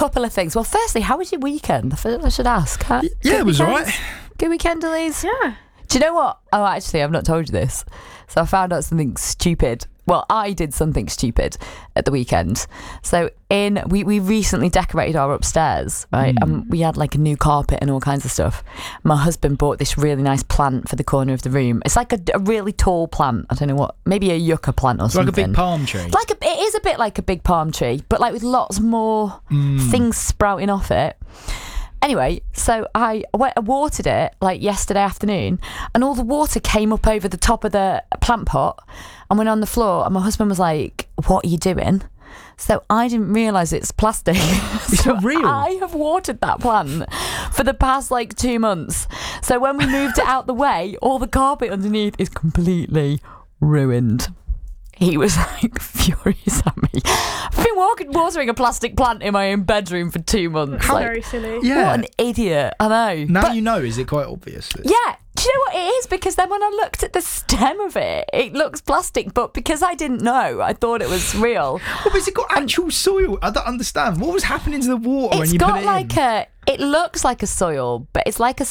couple of things. Well, firstly, how was your weekend? I should ask. Yeah, it was all right. Good weekend, Elise? Yeah. Do you know what? Oh, actually, I've not told you this. So I found out something stupid. Well, I did something stupid at the weekend. So we recently decorated our upstairs, right? And we had like a new carpet and all kinds of stuff. My husband bought this really nice plant for the corner of the room. It's like a really tall plant. I don't know what, maybe a yucca plant or something. Like a big palm tree. It is a bit like a big palm tree, but like with lots more things sprouting off it. Anyway, so I watered it like yesterday afternoon, and all the water came up over the top of the plant pot and went on the floor, and my husband was like, "What are you doing?" So I didn't realise it's plastic. It's not real. I have watered that plant for the past like 2 months. So when we moved it out the way, all the carpet underneath is completely ruined. He was like furious at me. I've been watering a plastic plant in my own bedroom for 2 months. How Like, very silly. Yeah. what an idiot. I know. Now But you know, is it quite obvious? yeah, do you know what it is? Because then when I looked at the stem of it, it looks plastic, but because I didn't know, I thought it was real. Well, but has it got actual soil? I don't understand. What was happening to the water when It's you put got it like in? it looks like a soil, but it's like a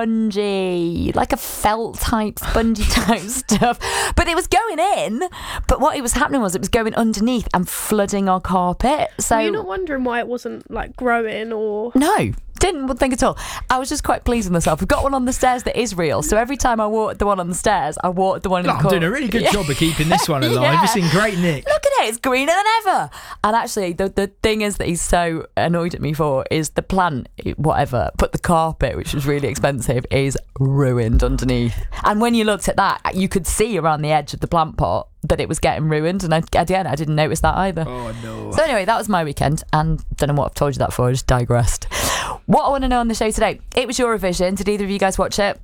spongy, like a felt type, spongy type stuff. But it was going in, but what it was happening was it was going underneath and flooding our carpet. So Were you not wondering why it wasn't like growing or? no, didn't think at all. I was just quite pleased with myself. We've got one on the stairs that is real, so every time I watered the one on the stairs, I watered the one in the I'm corner. doing a really good job of keeping this one alive. Yeah. It's in great nick. Look at it, it's greener than ever. And actually, the thing is that he's so annoyed at me for is the plant, whatever, but the carpet, which was really expensive, is ruined underneath. And when you looked at that, you could see around the edge of the plant pot that it was getting ruined. And again, I didn't notice that either. Oh, no. So anyway, that was my weekend, and don't know what I've told you that for, I just digressed. What I want to know on the show today, it was Eurovision. Did either of you guys watch it?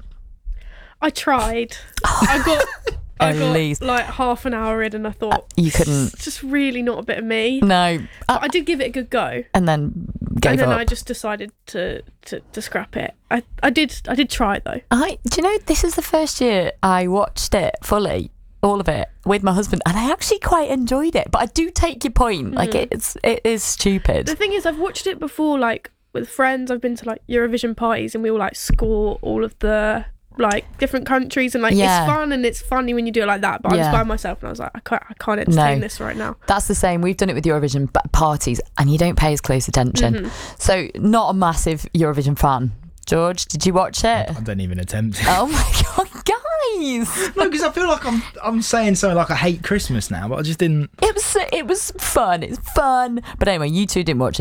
I tried. I got Elise. like half an hour in and I thought You couldn't. it's just really not a bit of me. No. But I did give it a good go. And then gave And then up. I just decided to scrap it. I did try it though. Do you know, this is the first year I watched it fully, all of it, with my husband, and I actually quite enjoyed it. But I do take your point. Like, it is stupid. The thing is, I've watched it before, like with friends. I've been to like Eurovision parties and we all like score all of the like different countries, and like Yeah. it's fun and it's funny when you do it like that. But I was Yeah. by myself and I was like, I can't entertain No. this right now. That's the same. We've done it with Eurovision parties, and you don't pay as close attention. So, not a massive Eurovision fan. George, did you watch it? I don't even attempt it. Oh my god, guys! No, because I feel like I'm saying something like I hate Christmas now, but I just didn't. It was fun. It's fun. But anyway, you two didn't watch